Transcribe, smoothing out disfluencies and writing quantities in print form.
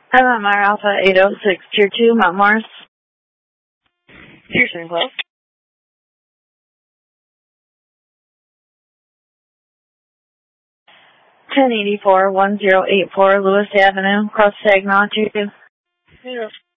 MMR Alpha 806, Tier 2, Mount Morris. Houston, close. 1084-1084 Lewis Avenue, Cross Saginaw, 22. Yes.